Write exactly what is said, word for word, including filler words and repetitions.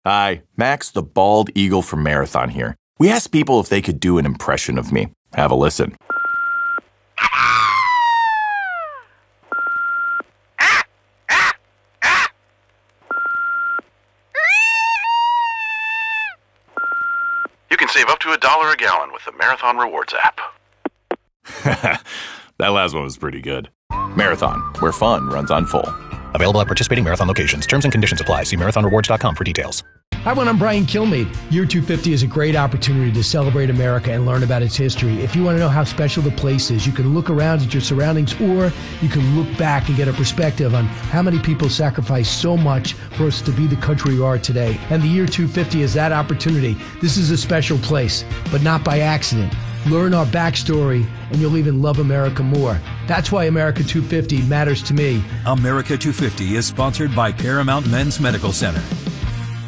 Hi, Max the Bald Eagle from Marathon here. We asked people if they could do an impression of me. Have a listen. You can save up to a dollar a gallon with the Marathon Rewards app. That last one was pretty good. Marathon, where fun runs on full. Available at participating Marathon locations. Terms and conditions apply. See marathon rewards dot com for details. Hi, everyone. I'm Brian Kilmeade. Year two fifty is a great opportunity to celebrate America and learn about its history. If you want to know how special the place is, you can look around at your surroundings, or you can look back and get a perspective on how many people sacrificed so much for us to be the country we are today. And the Year two fifty is that opportunity. This is a special place, but not by accident. Learn our backstory, and you'll even love America more. That's why America two fifty matters to me. America two fifty is sponsored by Paramount Men's Medical Center.